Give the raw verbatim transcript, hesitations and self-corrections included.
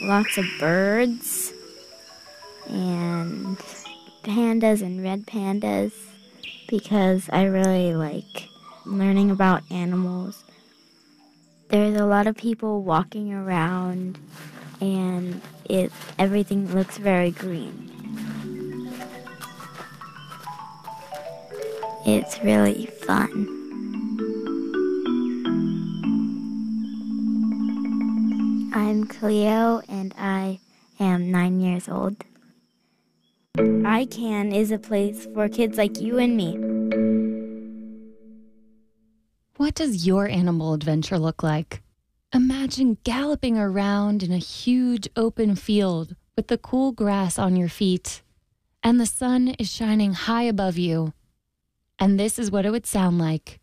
lots of birds and pandas and red pandas because I really like learning about animals. There's a lot of people walking around and it everything looks very green. It's really fun. I'm Cleo and I am nine years old. I Can is a place for kids like you and me. What does your animal adventure look like? Imagine galloping around in a huge open field with the cool grass on your feet, and the sun is shining high above you. And this is what it would sound like